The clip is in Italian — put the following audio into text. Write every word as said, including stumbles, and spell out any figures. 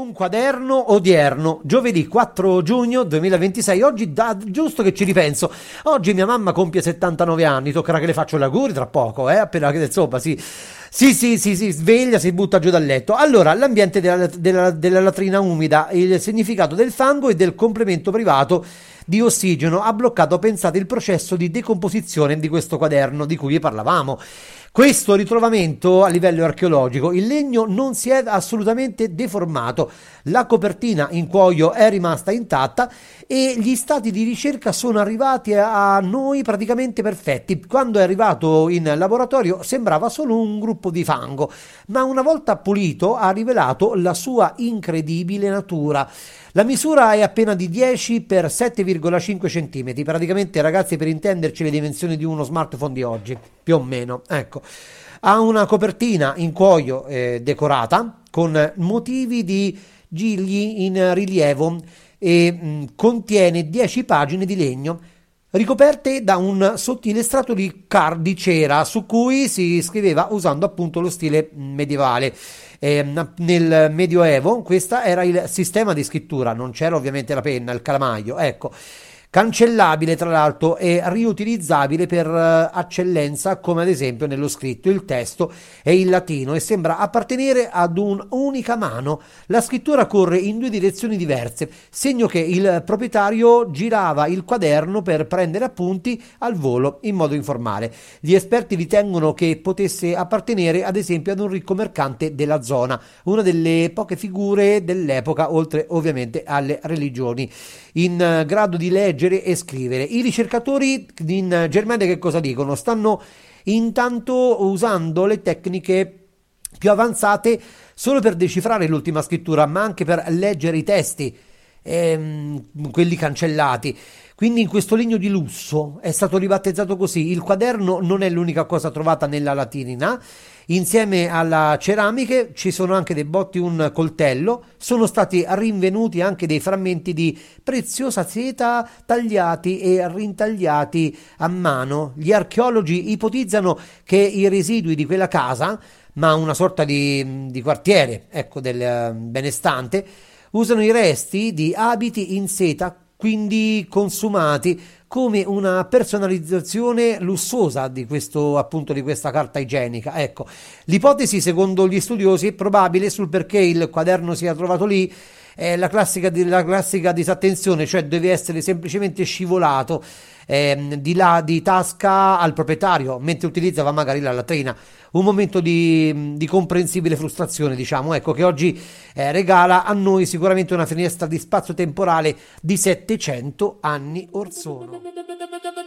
un quaderno odierno, giovedì quattro giugno duemilaventisei. Oggi da giusto che ci ripenso, oggi mia mamma compie settantanove anni, toccherà che le faccio gli auguri tra poco, eh, appena che insomma sì. Sì, sì, sì, sì, sveglia, si butta giù dal letto. Allora, l'ambiente della, della, della latrina umida, il significato del fango e del complemento privato di ossigeno ha bloccato, pensate, il processo di decomposizione di questo quaderno di cui vi parlavamo. Questo ritrovamento a livello archeologico, il legno non si è assolutamente deformato, la copertina in cuoio è rimasta intatta e gli stati di ricerca sono arrivati a noi praticamente perfetti. Quando è arrivato in laboratorio sembrava solo un gruppo di fango, ma una volta pulito ha rivelato la sua incredibile natura. La misura è appena di dieci per sette virgola cinque centimetri, praticamente, ragazzi, per intenderci, le dimensioni di uno smartphone di oggi, più o meno, ecco. Ha una copertina in cuoio eh, decorata con motivi di gigli in rilievo e mh, contiene dieci pagine di legno ricoperte da un sottile strato di car di cera su cui si scriveva usando appunto lo stile medievale. Eh, nel Medioevo questo era il sistema di scrittura, non c'era ovviamente la penna, il calamaio, ecco. Cancellabile tra l'altro e riutilizzabile per uh, eccellenza, come ad esempio nello scritto. Il testo è in latino e sembra appartenere ad un'unica mano. La scrittura corre in due direzioni diverse, segno che il proprietario girava il quaderno per prendere appunti al volo in modo informale. Gli esperti ritengono che potesse appartenere ad esempio ad un ricco mercante della zona, una delle poche figure dell'epoca, oltre ovviamente alle religioni, in uh, grado di leggere e scrivere. I ricercatori in Germania che cosa dicono? Stanno intanto usando le tecniche più avanzate solo per decifrare l'ultima scrittura, ma anche per leggere i testi, ehm, quelli cancellati. Quindi in questo legno di lusso è stato ribattezzato così. Il quaderno non è l'unica cosa trovata nella latrina. Insieme alla ceramica ci sono anche dei botti, un coltello, sono stati rinvenuti anche dei frammenti di preziosa seta tagliati e rintagliati a mano. Gli archeologi ipotizzano che i residui di quella casa, ma una sorta di, di quartiere, ecco, del benestante, usano i resti di abiti in seta, quindi consumati, come una personalizzazione lussuosa di questo, appunto, di questa carta igienica. Ecco, l'ipotesi secondo gli studiosi è probabile sul perché il quaderno sia trovato lì è la classica, la classica disattenzione, cioè deve essere semplicemente scivolato eh, di là di tasca al proprietario mentre utilizzava magari la latrina. Un momento di, di comprensibile frustrazione, diciamo, ecco, che oggi eh, regala a noi sicuramente una finestra di spazio temporale di settecento anni or sono.